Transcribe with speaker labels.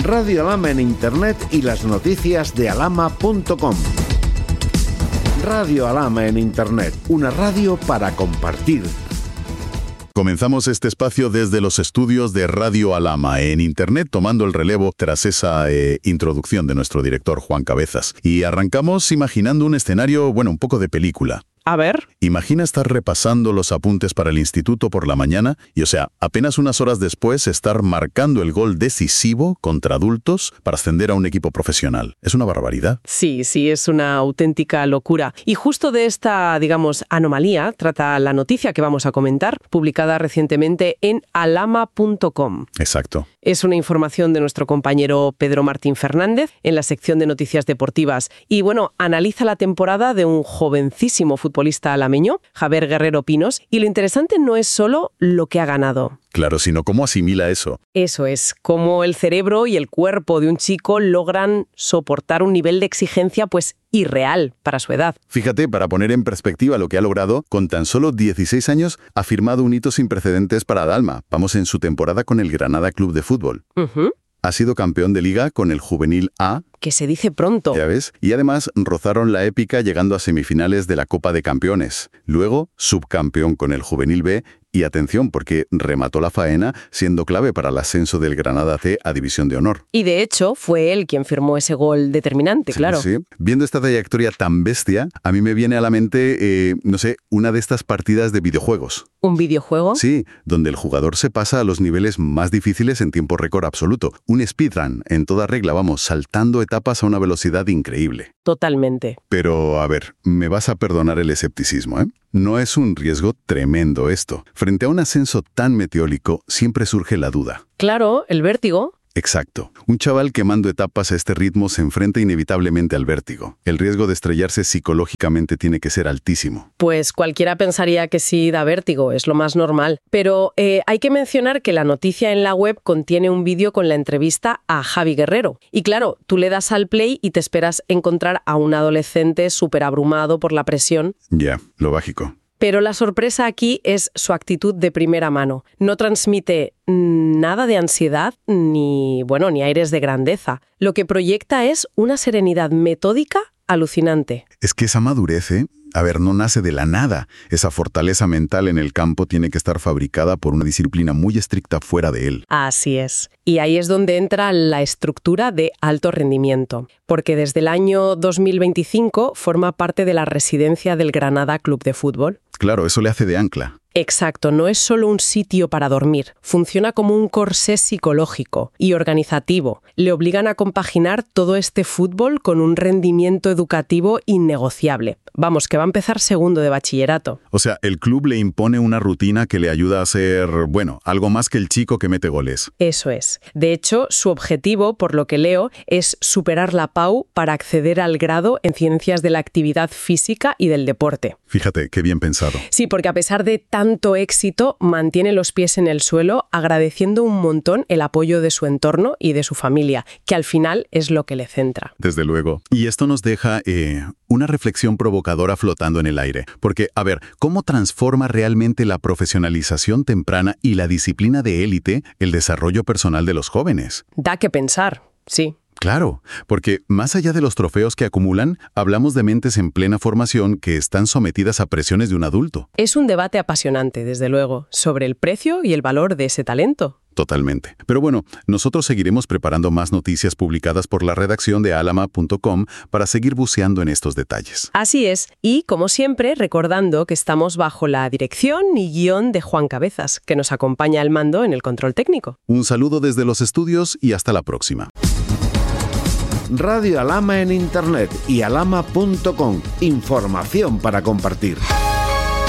Speaker 1: Radio Alhama en Internet y las noticias de alhama.com. Radio Alhama en Internet, una radio para compartir.
Speaker 2: Comenzamos este espacio desde los estudios de Radio Alhama en Internet, tomando el relevo tras esa introducción de nuestro director Juan Cabezas. Y arrancamos imaginando un escenario, un poco de película.
Speaker 3: A ver.
Speaker 2: Imagina estar repasando los apuntes para el instituto por la mañana y, apenas unas horas después estar marcando el gol decisivo contra adultos para ascender a un equipo profesional. Es una barbaridad.
Speaker 3: Sí, es una auténtica locura. Y justo de esta, anomalía trata la noticia que vamos a comentar, publicada recientemente en alhama.com.
Speaker 2: Exacto.
Speaker 3: Es una información de nuestro compañero Pedro Martín Fernández en la sección de noticias deportivas. Y analiza la temporada de un jovencísimo futbolista alameño, Javier Guerrero Pinos, y lo interesante no es solo lo que ha ganado.
Speaker 2: Claro, sino cómo asimila eso.
Speaker 3: Eso es, cómo el cerebro y el cuerpo de un chico logran soportar un nivel de exigencia irreal para su edad.
Speaker 2: Fíjate, para poner en perspectiva lo que ha logrado, con tan solo 16 años ha firmado un hito sin precedentes para Alhama. Vamos en su temporada con el Granada Club de Fútbol. Ha sido campeón de liga con el Juvenil A.
Speaker 3: Que se dice pronto.
Speaker 2: Ya ves. Y además rozaron la épica llegando a semifinales de la Copa de Campeones. Luego, subcampeón con el Juvenil B. Y atención, porque remató la faena siendo clave para el ascenso del Granada C a División de Honor.
Speaker 3: Y de hecho, fue él quien firmó ese gol determinante, claro.
Speaker 2: Sí. Viendo esta trayectoria tan bestia, a mí me viene a la mente, una de estas partidas de videojuegos.
Speaker 3: ¿Un videojuego?
Speaker 2: Sí, donde el jugador se pasa a los niveles más difíciles en tiempo récord absoluto. Un speedrun, en toda regla, saltando etapas a una velocidad increíble.
Speaker 3: Totalmente.
Speaker 2: Pero, me vas a perdonar el escepticismo, ¿eh? No es un riesgo tremendo esto. Frente a un ascenso tan meteórico, siempre surge la duda.
Speaker 3: Claro, el vértigo.
Speaker 2: Exacto. Un chaval quemando etapas a este ritmo se enfrenta inevitablemente al vértigo. El riesgo de estrellarse psicológicamente tiene que ser altísimo.
Speaker 3: Pues cualquiera pensaría que sí da vértigo, es lo más normal. Pero hay que mencionar que la noticia en la web contiene un vídeo con la entrevista a Javi Guerrero. Y claro, tú le das al play y te esperas encontrar a un adolescente súper abrumado por la presión.
Speaker 2: Ya, lo básico.
Speaker 3: Pero la sorpresa aquí es su actitud de primera mano. No transmite nada de ansiedad ni aires de grandeza. Lo que proyecta es una serenidad metódica alucinante.
Speaker 2: Es que esa madurez, no nace de la nada. Esa fortaleza mental en el campo tiene que estar fabricada por una disciplina muy estricta fuera de él.
Speaker 3: Así es. Y ahí es donde entra la estructura de alto rendimiento. Porque desde el año 2025 forma parte de la residencia del Granada Club de Fútbol.
Speaker 2: Claro, eso le hace de ancla.
Speaker 3: Exacto, no es solo un sitio para dormir, funciona como un corsé psicológico y organizativo. Le obligan a compaginar todo este fútbol con un rendimiento educativo innegociable. Vamos, que va a empezar segundo de bachillerato.
Speaker 2: O sea, el club le impone una rutina que le ayuda a ser, algo más que el chico que mete goles.
Speaker 3: Eso es. De hecho, su objetivo, por lo que leo, es superar la PAU para acceder al grado en Ciencias de la Actividad Física y del Deporte.
Speaker 2: Fíjate, qué bien pensado.
Speaker 3: Sí, porque a pesar de tanto éxito, mantiene los pies en el suelo, agradeciendo un montón el apoyo de su entorno y de su familia, que al final es lo que le centra.
Speaker 2: Desde luego. Y esto nos deja una reflexión provocadora flotando en el aire. Porque, ¿cómo transforma realmente la profesionalización temprana y la disciplina de élite el desarrollo personal de los jóvenes?
Speaker 3: Da que pensar, sí.
Speaker 2: Claro, porque más allá de los trofeos que acumulan, hablamos de mentes en plena formación que están sometidas a presiones de un adulto.
Speaker 3: Es un debate apasionante, desde luego, sobre el precio y el valor de ese talento.
Speaker 2: Totalmente. Pero nosotros seguiremos preparando más noticias publicadas por la redacción de alhama.com para seguir buceando en estos detalles.
Speaker 3: Así es. Y, como siempre, recordando que estamos bajo la dirección y guión de Juan Cabezas, que nos acompaña al mando en el control técnico.
Speaker 2: Un saludo desde los estudios y hasta la próxima.
Speaker 1: Radio Alhama en Internet y alhama.com. Información para compartir.